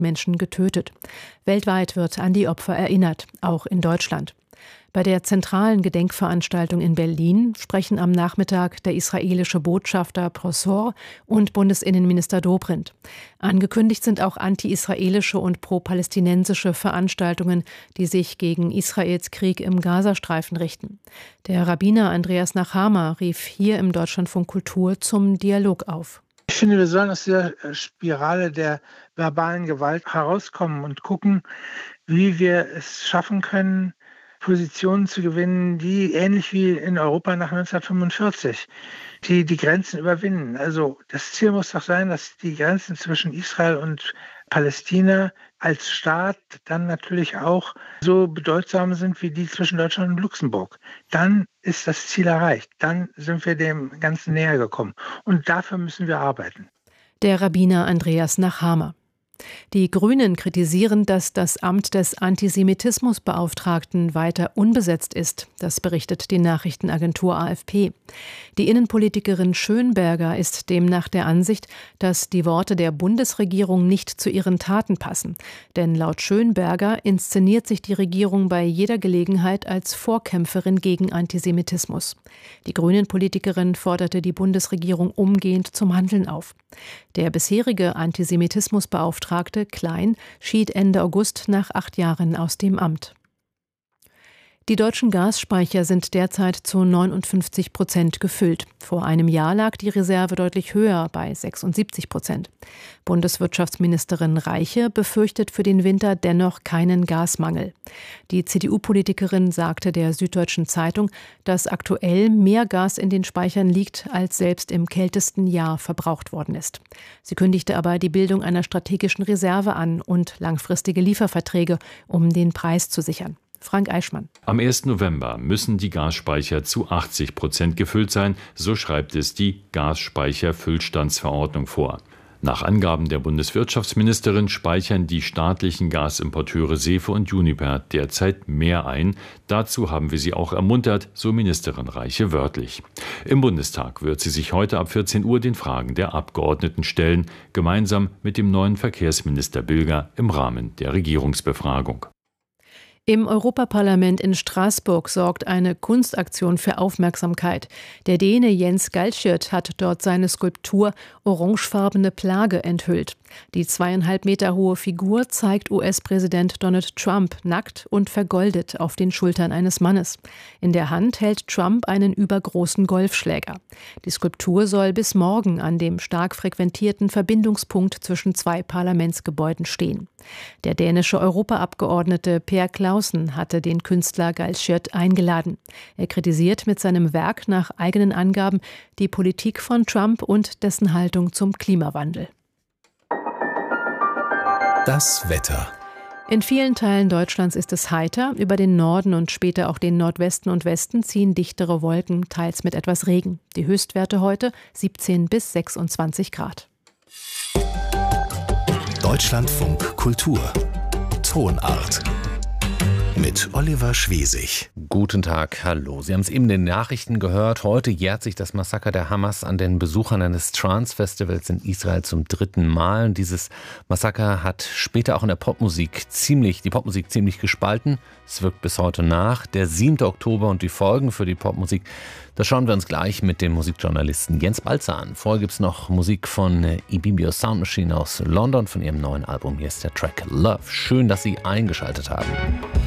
Menschen getötet. Weltweit wird an die Opfer erinnert, auch in Deutschland. Bei der zentralen Gedenkveranstaltung in Berlin sprechen am Nachmittag der israelische Botschafter Prosor und Bundesinnenminister Dobrindt. Angekündigt sind auch anti-israelische und pro-palästinensische Veranstaltungen, die sich gegen Israels Krieg im Gazastreifen richten. Der Rabbiner Andreas Nachama rief hier im Deutschlandfunk Kultur zum Dialog auf. Ich finde, wir sollen aus dieser Spirale der verbalen Gewalt herauskommen und gucken, wie wir es schaffen können, Positionen zu gewinnen, die ähnlich wie in Europa nach 1945, die Grenzen überwinden. Also das Ziel muss doch sein, dass die Grenzen zwischen Israel und Palästina als Staat dann natürlich auch so bedeutsam sind wie die zwischen Deutschland und Luxemburg. Dann ist das Ziel erreicht. Dann sind wir dem Ganzen näher gekommen. Und dafür müssen wir arbeiten. Der Rabbiner Andreas Nachama. Die Grünen kritisieren, dass das Amt des Antisemitismusbeauftragten weiter unbesetzt ist. Das berichtet die Nachrichtenagentur AFP. Die Innenpolitikerin Schönberger ist demnach der Ansicht, dass die Worte der Bundesregierung nicht zu ihren Taten passen. Denn laut Schönberger inszeniert sich die Regierung bei jeder Gelegenheit als Vorkämpferin gegen Antisemitismus. Die Grünen-Politikerin forderte die Bundesregierung umgehend zum Handeln auf. Der bisherige Antisemitismusbeauftragte Klein schied Ende August nach 8 Jahren aus dem Amt. Die deutschen Gasspeicher sind derzeit zu 59% gefüllt. Vor einem Jahr lag die Reserve deutlich höher, bei 76%. Bundeswirtschaftsministerin Reiche befürchtet für den Winter dennoch keinen Gasmangel. Die CDU-Politikerin sagte der Süddeutschen Zeitung, dass aktuell mehr Gas in den Speichern liegt, als selbst im kältesten Jahr verbraucht worden ist. Sie kündigte aber die Bildung einer strategischen Reserve an und langfristige Lieferverträge, um den Preis zu sichern. Frank Eichmann. Am 1. November müssen die Gasspeicher zu 80% gefüllt sein, so schreibt es die Gasspeicherfüllstandsverordnung vor. Nach Angaben der Bundeswirtschaftsministerin speichern die staatlichen Gasimporteure Sefe und Uniper derzeit mehr ein. Dazu haben wir sie auch ermuntert, so Ministerin Reiche wörtlich. Im Bundestag wird sie sich heute ab 14 Uhr den Fragen der Abgeordneten stellen, gemeinsam mit dem neuen Verkehrsminister Bilger im Rahmen der Regierungsbefragung. Im Europaparlament in Straßburg sorgt eine Kunstaktion für Aufmerksamkeit. Der Däne Jens Galschiot hat dort seine Skulptur Orangefarbene Plage enthüllt. Die 2,5 Meter hohe Figur zeigt US-Präsident Donald Trump nackt und vergoldet auf den Schultern eines Mannes. In der Hand hält Trump einen übergroßen Golfschläger. Die Skulptur soll bis morgen an dem stark frequentierten Verbindungspunkt zwischen 2 Parlamentsgebäuden stehen. Der dänische Europaabgeordnete Per Clausen hatte den Künstler Galschiot eingeladen. Er kritisiert mit seinem Werk nach eigenen Angaben die Politik von Trump und dessen Haltung zum Klimawandel. Das Wetter. In vielen Teilen Deutschlands ist es heiter. Über den Norden und später auch den Nordwesten und Westen ziehen dichtere Wolken, teils mit etwas Regen. Die Höchstwerte heute 17 bis 26 Grad. Deutschlandfunk Kultur. Tonart. Mit Oliver Schwesig. Guten Tag, hallo. Sie haben es eben in den Nachrichten gehört. Heute jährt sich das Massaker der Hamas an den Besuchern eines Trance-Festivals in Israel zum 3. Mal. Und dieses Massaker hat später auch in der Popmusik die Popmusik ziemlich gespalten. Es wirkt bis heute nach. Der 7. Oktober und die Folgen für die Popmusik, das schauen wir uns gleich mit dem Musikjournalisten Jens Balzer an. Vorher gibt es noch Musik von Ibibio Sound Machine aus London von ihrem neuen Album. Hier ist der Track Love. Schön, dass Sie eingeschaltet haben.